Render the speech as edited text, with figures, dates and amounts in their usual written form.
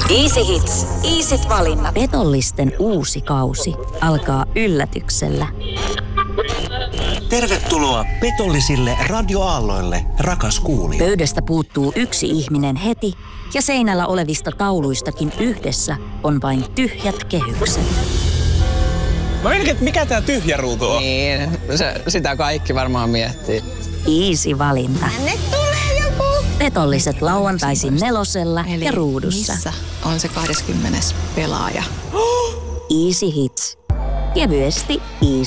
Easy Hits. Easyt valinnat. Petollisten uusi kausi alkaa yllätyksellä. Tervetuloa petollisille radioaalloille, rakas kuulija. Pöydästä puuttuu yksi ihminen heti ja seinällä olevista tauluistakin yhdessä on vain tyhjät kehykset. Mä mietin, että mikä tää tyhjä ruutu on? Niin, sitä kaikki varmaan miettii. Easy valinta. Tänne tulee joku. Petolliset lauantaisin 4 Eli ja ruudussa. missä on se 20. pelaaja? Easy Hits. Kevyesti easy.